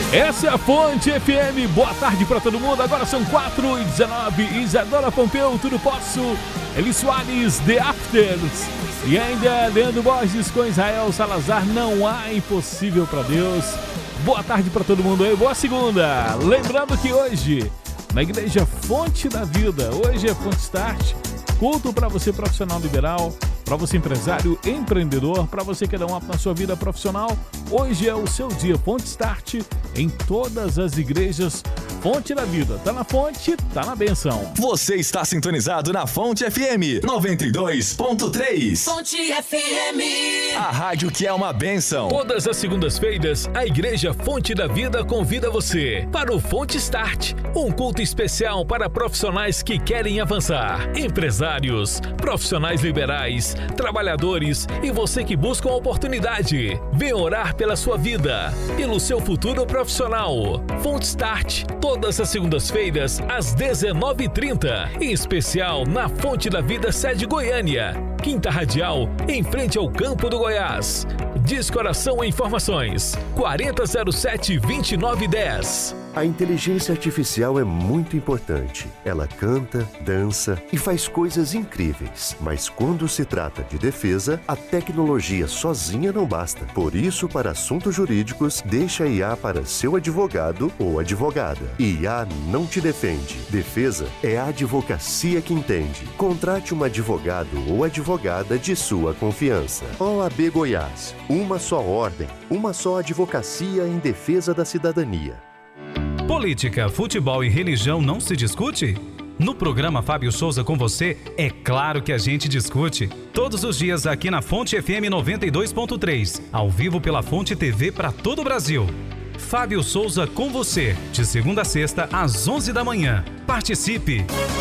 Essa é a Fonte FM, boa tarde pra todo mundo, agora são 4h19, Isadora Pompeu, Tudo Posso, Eli Soares, The Afters, e ainda Leandro Borges com Israel Salazar, Não Há Impossível pra Deus. Boa tarde pra todo mundo aí, boa segunda. Lembrando que hoje, na Igreja Fonte da Vida, hoje é Fonte Start, culto pra você profissional liberal, para você empresário, empreendedor, para você que dá um up na sua vida profissional. Hoje é o seu dia, Fonte Start, em todas as igrejas. Fonte da Vida, tá na fonte, tá na benção. Você está sintonizado na Fonte FM 92.3. Fonte FM, a rádio que é uma benção. Todas as segundas-feiras, a Igreja Fonte da Vida convida você para o Fonte Start, um culto especial para profissionais que querem avançar, empresários, profissionais liberais, trabalhadores e você que busca uma oportunidade. Vem orar pela sua vida, pelo seu futuro profissional. Fonte Start, todas as segundas-feiras às 19h30, em especial na Fonte da Vida sede Goiânia, Quinta Radial, em frente ao Campo do Goiás. Descoração e informações 4007-2910. A inteligência artificial é muito importante. Ela canta, dança e faz coisas incríveis. Mas quando se trata de defesa, a tecnologia sozinha não basta. Por isso, para assuntos jurídicos, deixa a IA para seu advogado ou advogada. IA não te defende. Defesa é a advocacia que entende. Contrate um advogado ou advogada de sua confiança. OAB Goiás. Uma só ordem, uma só advocacia em defesa da cidadania. Política, futebol e religião não se discute? No programa Fábio Souza com você, é claro que a gente discute. Todos os dias aqui na Fonte FM 92.3, ao vivo pela Fonte TV para todo o Brasil. Fábio Souza com você, de segunda a sexta às 11 da manhã. Participe!